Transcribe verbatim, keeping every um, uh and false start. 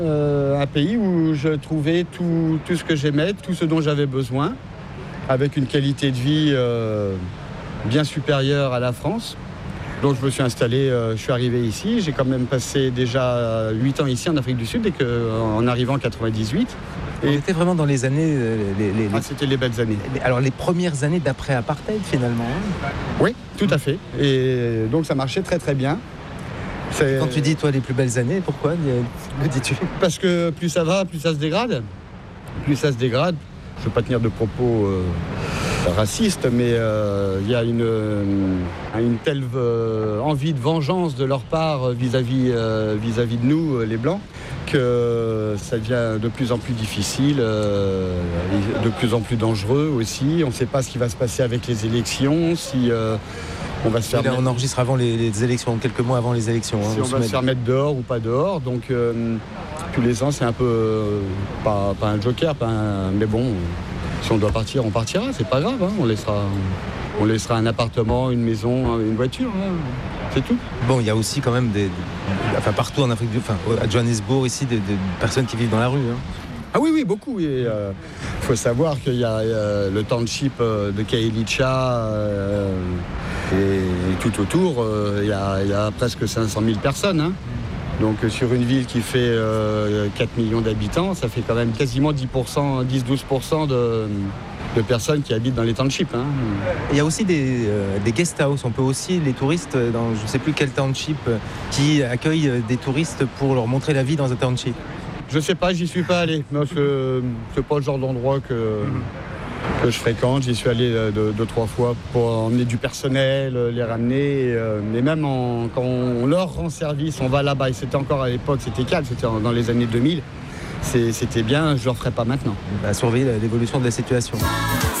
Euh, un pays où je trouvais tout, tout ce que j'aimais, tout ce dont j'avais besoin, avec une qualité de vie euh, bien supérieure à la France. Donc je me suis installé, euh, je suis arrivé ici, j'ai quand même passé déjà huit ans ici en Afrique du Sud, et que, en arrivant en quatre-vingt-dix-huit. Et on était vraiment dans les années... Les, les, ah, c'était les belles années. Les, alors les premières années d'après-apartheid finalement. Hein. Oui, tout à fait. Et donc ça marchait très très bien. C'est... Quand tu dis, toi, les plus belles années, pourquoi le dis-tu ? Parce que plus ça va, plus ça se dégrade. Plus ça se dégrade. Je ne veux pas tenir de propos euh, racistes, mais il euh, y a une, euh, une telle euh, envie de vengeance de leur part vis-à-vis, euh, vis-à-vis de nous, euh, les Blancs, que ça devient de plus en plus difficile, euh, de plus en plus dangereux aussi. On ne sait pas ce qui va se passer avec les élections, si... Euh, On, va se faire là, mettre... on enregistre avant les, les élections, quelques mois avant les élections. Si hein, on, on va se faire mettre dehors ou pas dehors. Donc euh, tous les ans, c'est un peu euh, pas, pas un joker, pas un... mais bon, si on doit partir, on partira. C'est pas grave. Hein, on laissera, on laissera un appartement, une maison, une voiture. Hein, c'est tout. Bon, il y a aussi quand même des, des enfin partout en Afrique du, enfin à Johannesburg ici, des, des personnes qui vivent dans la rue. Hein. Ah oui, oui, beaucoup. Il euh, faut savoir qu'il y a euh, le township euh, de Khayelitsha euh, et, et tout autour, euh, il, y a, il y a presque cinq cent mille personnes. Hein. Donc euh, sur une ville qui fait euh, quatre millions d'habitants, ça fait quand même quasiment dix pour cent, dix à douze pour cent de, de personnes qui habitent dans les townships. Hein. Il y a aussi des, euh, des guest house. On peut aussi, les touristes, dans je ne sais plus quel township, qui accueillent des touristes pour leur montrer la vie dans un township. Je sais pas, j'y suis pas allé. Non, ce n'est pas le genre d'endroit que, que je fréquente. J'y suis allé deux, deux, trois fois pour emmener du personnel, les ramener. Mais même en, quand on leur rend service, on va là-bas. Et c'était encore à l'époque, c'était calme, c'était dans les années deux mille. C'est, c'était bien, je ne le referai pas maintenant. À surveiller l'évolution de la situation.